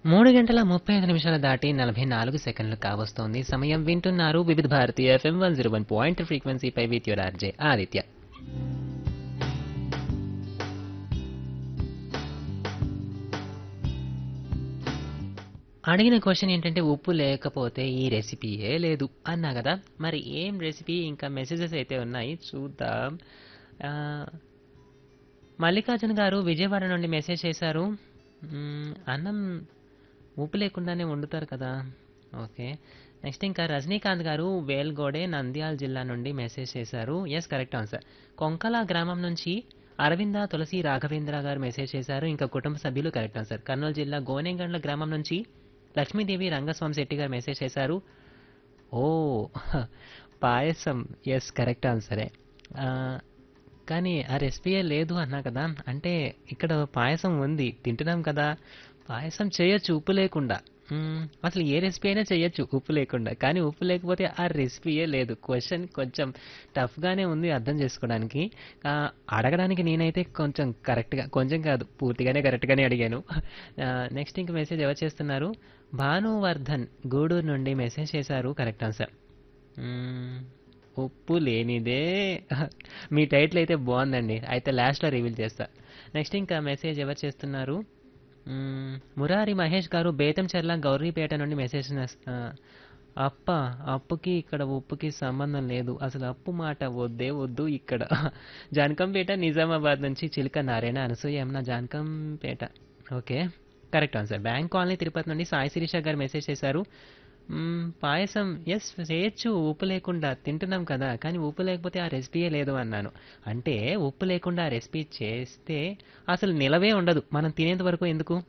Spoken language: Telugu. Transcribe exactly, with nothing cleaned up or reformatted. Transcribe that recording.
మూడు గంటల ముప్పై ఐదు నిమిషాలు దాటి నలభై నాలుగు సెకండ్లు కావస్తోంది. సమయం వింటున్నారు వివిధ Bharati FM one zero one point ఫ్రీక్వెన్సీపై with your RJ Aditya. అడిగిన క్వశ్చన్ ఏంటంటే ఉప్పు లేకపోతే ఈ రెసిపీయే లేదు అన్నా కదా. మరి ఏం రెసిపీ, ఇంకా మెసేజెస్ అయితే ఉన్నాయి చూద్దాం. ఆ, మల్లికార్జున గారు విజయవాడ నుండి మెసేజ్ చేశారు. మ్మ్, అన్నం ఉప్పు లేకుండానే వండుతారు కదా. ఓకే. నెక్స్ట్ ఇంకా రజనీకాంత్ గారు వేల్గోడే నంద్యాల జిల్లా నుండి మెసేజ్ చేశారు. Yes, correct answer. కొంకల గ్రామం నుంచి అరవింద తులసి రాఘవేంద్ర గారు మెసేజ్ చేశారు. ఇంకా కుటుంబ సభ్యులు కరెక్ట్ ఆన్సర్. కర్నూలు జిల్లా గోనెగండ్ల గ్రామం నుంచి లక్ష్మీదేవి రంగస్వామి శెట్టి గారు మెసేజ్ చేశారు. ఓ పాయసం, ఎస్ కరెక్ట్ ఆన్సరే. ఆ, కానీ ఆ రెసిపీయే లేదు అన్నా కదా. అంటే ఇక్కడ పాయసం ఉంది, తింటున్నాం కదా. పాయసం చేయొచ్చు ఉప్పు లేకుండా. మ్మ్, అసలు ఏ రెసిపీ అయినా చేయొచ్చు ఉప్పు లేకుండా, కానీ ఉప్పు లేకపోతే ఆ రెసిపీయే లేదు. క్వశ్చన్ కొంచెం టఫ్గానే ఉంది అర్థం చేసుకోవడానికి. ఆ, అడగడానికి నేనైతే కొంచెం కరెక్ట్గా, కొంచెం కాదు పూర్తిగానే కరెక్ట్గానే అడిగాను. నెక్స్ట్ ఇంక మెసేజ్ ఎవరు చేస్తున్నారు? భానువర్ధన్ గూడూరు నుండి మెసేజ్ చేశారు. Correct answer. మ్మ్. ఉప్పు లేనిదే. మీ టైటిల్ అయితే బాగుందండి, అయితే లాస్ట్లో రివీల్ చేస్తా. నెక్స్ట్ ఇంకా మెసేజ్ ఎవరు చేస్తున్నారు? మ్మ్. మురారి మహేష్ గారు బేతంచెర్ల గౌరీపేట నుండి మెసేజ్ చేస్- ఆ, అప్ప అప్పుకి ఇక్కడ ఉప్పుకి సంబంధం లేదు, అసలు అప్పు మాట వద్దే వద్దు ఇక్కడ. జానకంపేట నిజామాబాద్ నుంచి చిలుక నారాయణ అనసూయ ఏమన్నా Janakampet. Okay, correct answer. Bank colony Tirupati నుండి సాయి శిరీష గారు మెసేజ్ చేశారు. మ్మ్, పాయసం ఎస్ చేయొచ్చు ఉప్పు లేకుండా, తింటున్నాం కదా, కానీ ఉప్పు లేకపోతే ఆ రెసిపీయే లేదు అన్నాను. అంటే ఉప్పు లేకుండా ఆ రెసిపీ చేస్తే అసలు నిలవే ఉండదు, మనం తినేంత వరకు ఎందుకు